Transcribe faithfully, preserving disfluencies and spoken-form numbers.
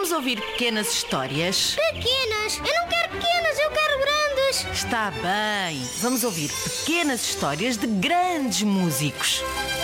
Vamos ouvir pequenas histórias? Pequenas? Eu não quero pequenas, eu quero grandes. Está bem. Vamos ouvir pequenas histórias de grandes músicos.